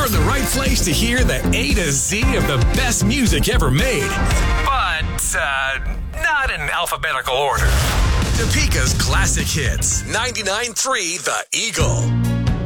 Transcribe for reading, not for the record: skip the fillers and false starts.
in the right place to hear the A to Z of the best music ever made. But, not in alphabetical order. Topeka's Classic Hits, 99.3 The Eagle.